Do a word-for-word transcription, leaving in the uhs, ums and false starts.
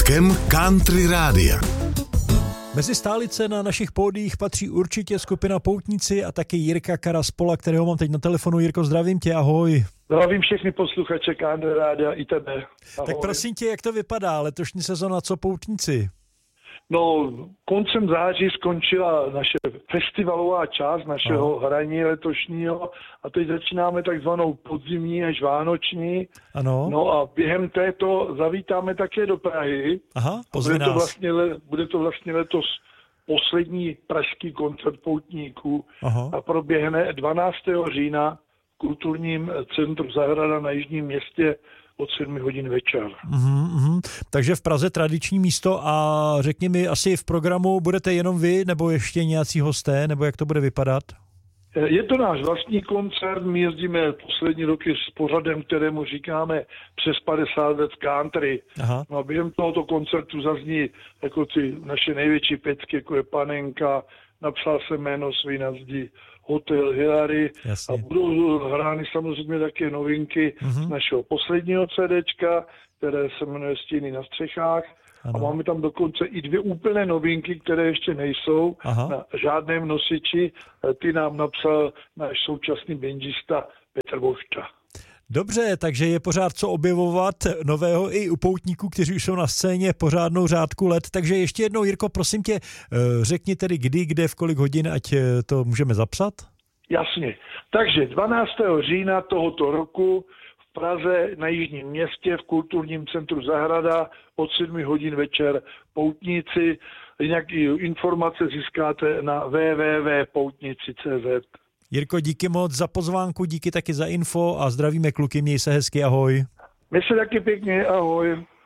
Hitkem Country Rádia. Mezi stálice na našich pódiích patří určitě skupina Poutníci a taky Jirka Karaspola, kterého mám teď na telefonu. Jirko, zdravím tě, ahoj. Zdravím všechny posluchače Country Rádia i tebe. Ahoj. Tak prosím tě, jak to vypadá letošní sezona, co Poutníci? No, koncem září skončila naše festivalová část našeho Aha. hraní letošního a teď začínáme takzvanou podzimní až vánoční. Ano. No a během této zavítáme také do Prahy. Aha, pozvi bude to nás. vlastně, bude to vlastně letos poslední pražský koncert Poutníků Aha. a proběhne dvanáctého října v kulturním centru Zahrada na Jižním Městě od sedmi hodin večer. Uhum, uhum. Takže v Praze tradiční místo a řekni mi, asi v programu budete jenom vy, nebo ještě nějací hosté, nebo jak to bude vypadat? Je to náš vlastní koncert, my jezdíme poslední roky s pořadem, kterému říkáme přes padesát let country. Aha. No a během tohoto koncertu zazní jako ty naše největší pecky, jako je Panenka, Napsal jsem jméno svý na zdi, Hotel Hillary. Jasně. A budou hrány samozřejmě také novinky mm-hmm. z našeho posledního CDčka, které se jmenuje Stíny na střechách. Ano. A máme tam dokonce i dvě úplné novinky, které ještě nejsou Aha. na žádném nosiči. Ty nám napsal náš současný bendista Petr Bošča. Dobře, takže je pořád co objevovat nového i u Poutníků, kteří už jsou na scéně pořádnou řádku let. Takže ještě jednou, Jirko, prosím tě, řekni tedy kdy, kde, v kolik hodin, ať to můžeme zapsat? Jasně. Takže dvanáctého října tohoto roku v Praze na Jižním Městě v kulturním centru Zahrada od sedmi hodin večer Poutníci. Jinak informace získáte na w w w tečka poutnici tečka c z. Jirko, díky moc za pozvánku, díky taky za info a zdravíme kluky, měj se hezky, ahoj. My se taky pěkně, ahoj.